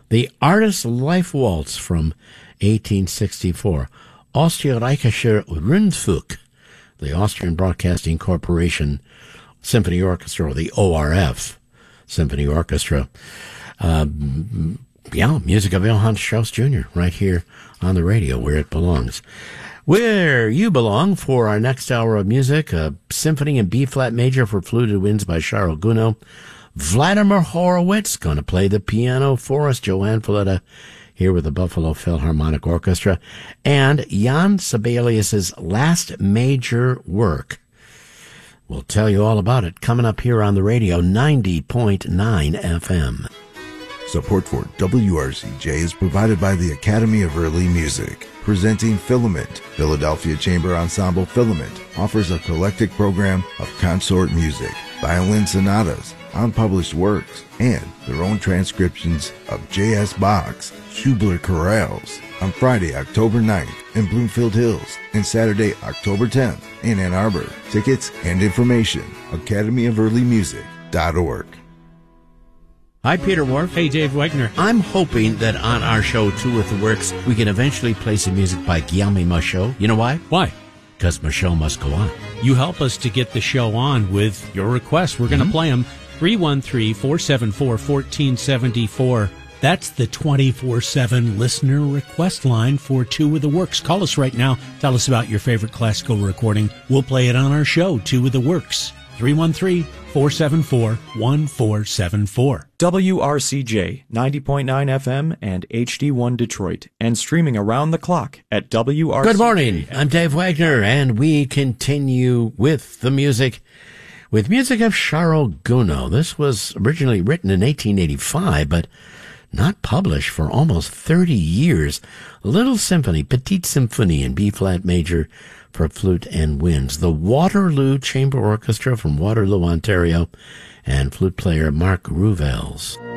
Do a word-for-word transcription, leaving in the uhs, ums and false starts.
The Artist's Life Waltz from eighteen sixty-four. Österreichischer Rundfunk, the Austrian Broadcasting Corporation Symphony Orchestra, or the O R F Symphony Orchestra. Um, yeah, music of Johann Strauss Junior right here on the radio where it belongs. Where you belong for our next hour of music, a symphony in B-flat major for flute and winds by Charles Gounod. Vladimir Horowitz going to play the piano for us. Joanne Falletta here with the Buffalo Philharmonic Orchestra. And Jan Sibelius's last major work. We'll tell you all about it coming up here on the radio, ninety point nine F M. Support for W R C J is provided by the Academy of Early Music. Presenting Filament, Philadelphia Chamber Ensemble Filament offers a eclectic program of consort music, violin sonatas, unpublished works, and their own transcriptions of J S. Bach's Schubler chorales on Friday, October ninth in Bloomfield Hills and Saturday, October tenth in Ann Arbor. Tickets and information, academy of early music dot org. Hi, Peter Wharf. Hey, Dave Wegner. I'm hoping that on our show, Two with the Works, we can eventually play some music by Guillaume Michaud. You know why? Why? Because Michaud must go on. You help us to get the show on with your requests. We're going to mm-hmm. play them. three one three, four seven four, one four seven four. That's the twenty-four seven listener request line for Two with the Works. Call us right now. Tell us about your favorite classical recording. We'll play it on our show, Two with the Works. three one three, four seven four, one four seven four. W R C J, ninety point nine F M and H D one Detroit, and streaming around the clock at W R C J. Good morning. I'm Dave Wagner, and we continue with the music. With music of Charles Gounod. This was originally written in eighteen eighty-five, but not published for almost thirty years. A little symphony, Petite Symphonie in B-flat major for flute and winds. The Waterloo Chamber Orchestra from Waterloo, Ontario, and flute player Mark Ruvels.